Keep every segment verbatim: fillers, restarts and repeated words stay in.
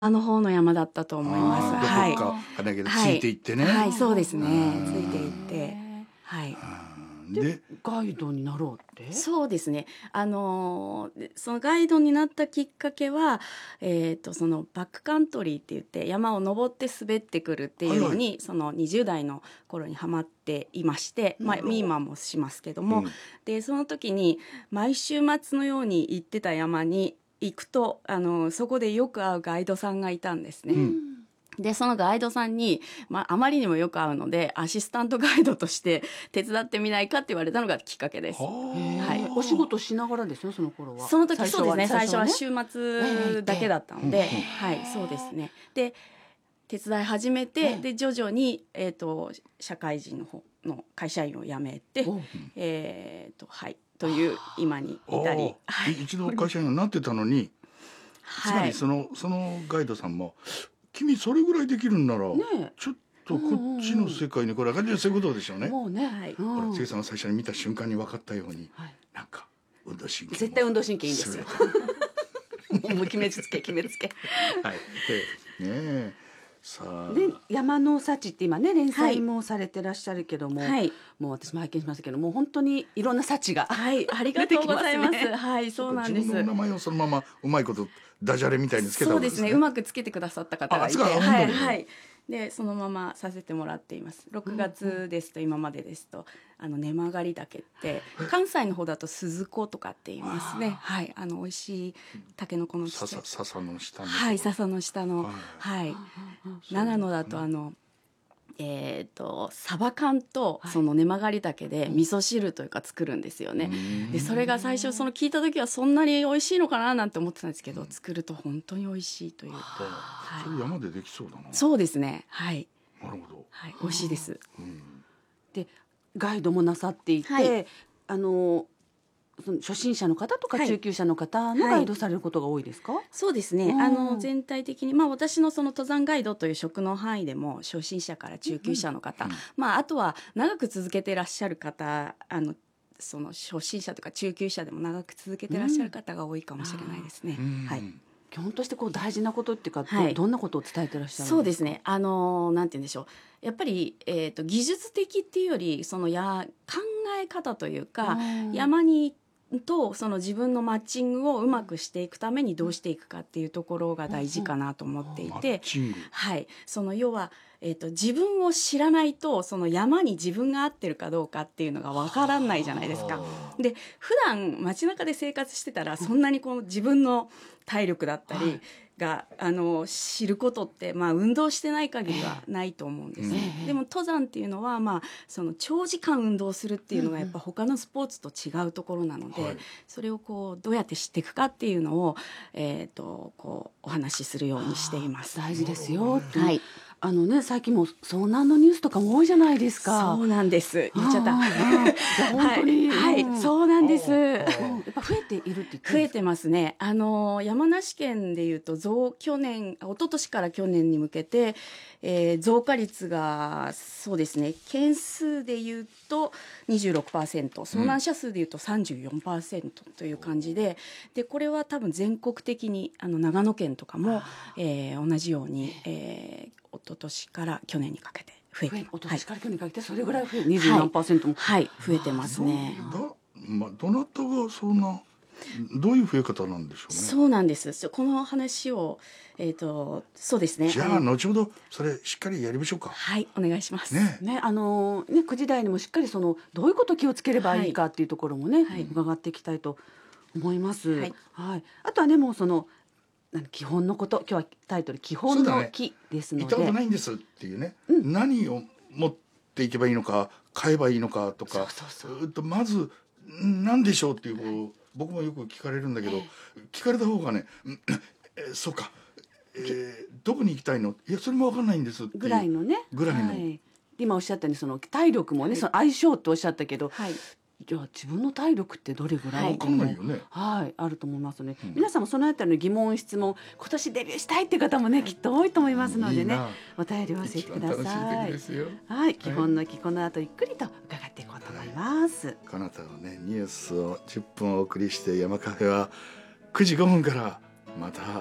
あの方の山だったと思います。 はい。どこかあれだけどついていってね。 はい、はい、そうですね。ついていって、はい。 でガイドになろうって。 そうですね。あのそのガイドになったきっかけは、えっとそのバックカントリーって言って山を登って滑ってくるっていうのに、はい、そのにじゅう代の頃にハマっていまして、まあ今もしますけども、うん、でその時に毎週末のように行ってた山に行くと、あのそこでよく会うガイドさんがいたんですね。うん、でそのガイドさんに、まあ、あまりにもよく会うのでアシスタントガイドとして手伝ってみないかって言われたのがきっかけです。 はい、お仕事しながらですよ、その頃は。 その時そうですね、最初は週末だけだったので、はい、そうですね。で手伝い始めて、で徐々に、えーと、社会人の方の会社員を辞めて、えーとはいという今に至り、 はい、一度会社員になってたのに、はい、つまりそのそのガイドさんも君それぐらいできるんなら、ね、ちょっとこっちの世界にこれ感じでそういうことでしょうね。もうね、はい、ほら、つげさんが最初に見た瞬間に分かったように、はい、なんか運動神経絶対運動神経いいんですよ。 もう決めつけ決めつけ。 はい。でねえ。さあで山の幸って今ね連載もされてらっしゃるけども、はい、もう私も拝見しましたけどもう本当にいろんな幸が、 はい、ありがとうございます。ね、はい、そうなんです。 自分の名前をそのままうまいことダジャレみたいにつけたわけですね。 そうですね、うまくつけてくださった方がいて、はいはい。でそのままさせてもらっています。ろくがつですと今までですとあの根曲がり岳って関西の方だと鈴子とかって言いますね。はい、あの美味しいタケノコのちっちゃい笹の下の、 はい、笹の下の、はい、長野だとあのえー、とサバ缶とその根曲がり岳で味噌汁というか作るんですよね。でそれが最初その聞いた時はそんなに美味しいのかななんて思ってたんですけど、作ると本当に美味しいという。 はい、それ山でできそうだな。 そうですね、はい。 なるほど、 はい、美味しいです。うん、 でガイドもなさっていて、はい、あのその初心者の方とか中級者の方のガイドされることが多いですか？はいはい、 そうですね、あの全体的に、まあ、私のその登山ガイドという職の範囲でも初心者から中級者の方、うんうん、まあ、あとは長く続けていらっしゃる方、あのその初心者とか中級者でも長く続けていらっしゃる方が多いかもしれないですね。うん、はい、 基本としてこう大事なことっていうか、はい、どんなことを伝えてらっしゃるんですか？ そうですね、あのなんて言うんでしょう、やっぱり、えーと、技術的っていうよりそのや考え方というか、山にとその自分のマッチングをうまくしていくためにどうしていくかっていうところが大事かなと思っていて、はい、その要は、えーと、自分を知らないとその山に自分が合ってるかどうかっていうのがわからないじゃないですか。で普段街中で生活してたらそんなにこう自分の体力だったりがあの知ることって、まあ、運動してない限りはないと思うんですね。えー、でも登山っていうのは、まあ、その長時間運動するっていうのがやっぱ他のスポーツと違うところなので、うんうん、それをこうどうやって知っていくかっていうのを、えー、とこうお話しするようにしています。 大事ですよって、はい、あのね、最近も遭難のニュースとかも多いじゃないですか。 そうなんです。言っちゃった。 本当に、 はい、はい、そうなんです。やっぱ増えているって言って増えてますね。あの山梨県でいうと増去年、一昨年から去年に向けて、えー、増加率がそうですね。件数でいうと にじゅうろくパーセント、遭難者数でいうと さんじゅうよんパーセント という感じで、でこれは多分全国的にあの長野県とかも、えー、同じように、えー一昨年から去年にかけて増えて、 一昨年から去年にかけてそれぐらい増えてにじゅう何パーセントも、 はい、はい、増えてますね。 ど、まあ、どなたがそんなどういう増え方なんでしょうね。 そうなんです。この話を、えーと、そうですね。 じゃあ後ほどそれしっかりやりましょうか。 はい、お願いします。 ね、ね、あのね、くじ台にもしっかりそのどういうことを気をつければいいかっていうところもね、はい、伺っていきたいと思います。はい、はい、あとはね、もうその基本のこと、今日はタイトル基本の木ですので、 行ったことないんですっていうね、うん、何を持っていけばいいのか買えばいいのかとか、そうそうそう、とまず何でしょうっていう、こう僕もよく聞かれるんだけど、えー、聞かれた方がね、えー、そうか、えー、どこに行きたいの、いやそれも分かんないんですっていうぐらいのね、 ぐらいの、はい、 今おっしゃったようにその体力もね、はい、その相性っておっしゃったけど、はい、じゃあ自分の体力ってどれぐらいかも、はい、ね、 はい、あると思いますね。うん、皆さんもそのあたりの疑問質問、今年デビューしたいっていう方もね、きっと多いと思いますのでね、いいお便りを教えてください。はい、基本の木、この後ゆっくりと伺っていこうと思います。はい、 この後のねニュースをじゅっぷんお送りして、山カフェはくじごふんからまた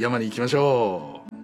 山に行きましょう。